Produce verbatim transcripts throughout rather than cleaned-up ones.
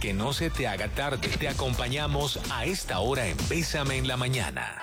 que no se te haga tarde, te acompañamos a esta hora en Bésame en la Mañana.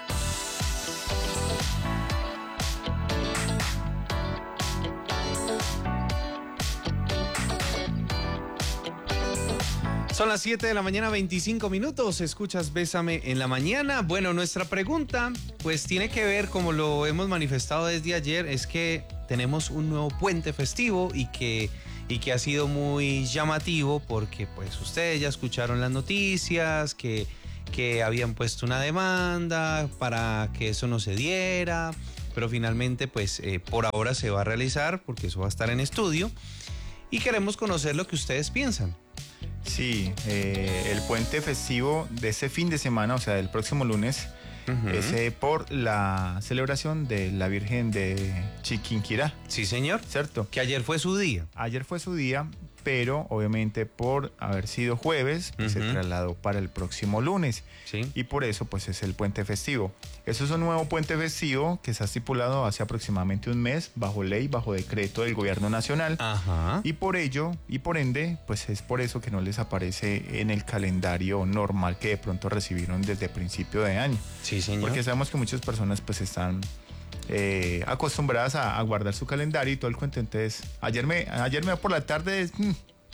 Son las siete de la mañana, veinticinco minutos. Escuchas Bésame en la Mañana. Bueno, nuestra pregunta, pues tiene que ver, como lo hemos manifestado desde ayer, es que tenemos un nuevo puente festivo y que, y que ha sido muy llamativo porque, pues, ustedes ya escucharon las noticias, que, que habían puesto una demanda para que eso no se diera, pero finalmente, pues, eh, por ahora se va a realizar porque eso va a estar en estudio y queremos conocer lo que ustedes piensan. Sí, eh, el puente festivo de ese fin de semana, o sea, del próximo lunes, uh-huh. es eh, por la celebración de la Virgen de Chiquinquirá. Sí, señor. ¿Cierto? Que ayer fue su día. Ayer fue su día, pero obviamente por haber sido jueves, pues, uh-huh. se trasladó para el próximo lunes. Sí. Y por eso, pues, es el puente festivo. Eso es un nuevo puente festivo que se ha estipulado hace aproximadamente un mes, bajo ley, bajo decreto del gobierno nacional. Ajá. Y por ello, y por ende, pues es por eso que no les aparece en el calendario normal que de pronto recibieron desde principio de año. Sí, señor. Porque sabemos que muchas personas, pues, están eh, acostumbradas a, a guardar su calendario y todo el cuento. Entonces, ayer me, ayer me por la tarde... Hmm,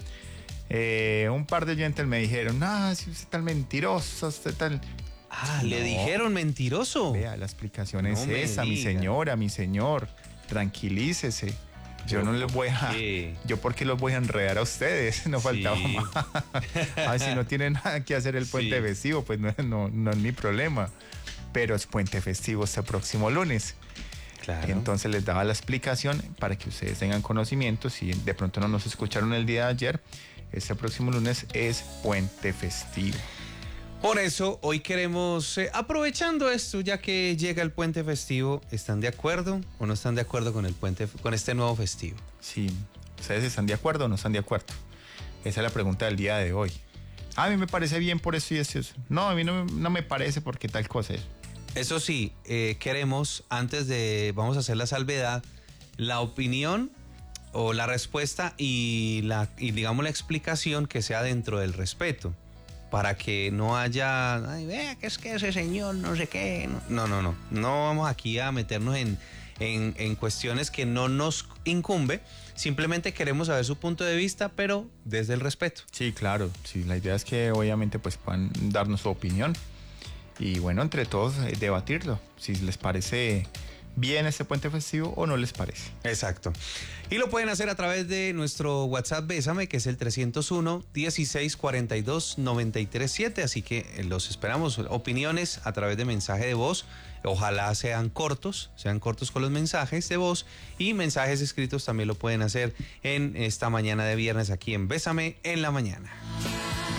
eh, un par de oyentes me dijeron, ah, si usted es tan mentiroso, usted tan... Ah, no. ¿Le dijeron mentiroso? Vea, la explicación no es esa, diga. mi señora, mi señor. Tranquilícese. Yo no les voy a... ¿Qué? Yo porque los voy a enredar a ustedes, no faltaba sí. más. Ay, si no tienen nada que hacer el puente sí. festivo, pues no, no, no es mi problema. Pero es puente festivo este próximo lunes. Claro. Entonces les daba la explicación para que ustedes tengan conocimiento. Si de pronto no nos escucharon el día de ayer, este próximo lunes es puente festivo. Por eso hoy queremos, eh, aprovechando esto, ya que llega el puente festivo, ¿están de acuerdo o no están de acuerdo con el puente, con este nuevo festivo? Sí, ¿ustedes están de acuerdo o no están de acuerdo? Esa es la pregunta del día de hoy. A mí me parece bien por eso y eso. No, a mí no, no me parece porque tal cosa es. Eso sí, eh, queremos, antes de, vamos a hacer la salvedad, la opinión o la respuesta y, la, y digamos la explicación que sea dentro del respeto. Para que no haya, ay, vea, que es que ese señor no sé qué. No, no, no. No vamos aquí a meternos en, en, en cuestiones que no nos incumbe. Simplemente queremos saber su punto de vista, pero desde el respeto. Sí, claro. Sí, la idea es que obviamente pues puedan darnos su opinión. Y bueno, entre todos eh, debatirlo. Si les parece bien este puente festivo o no les parece. Exacto. Y lo pueden hacer a través de nuestro WhatsApp Bésame, que es el trescientos uno, dieciséis cuarenta y dos, noventa y tres siete. Así que los esperamos. Opiniones a través de mensaje de voz. Ojalá sean cortos, sean cortos con los mensajes de voz. Y mensajes escritos también lo pueden hacer en esta mañana de viernes aquí en Bésame en la Mañana.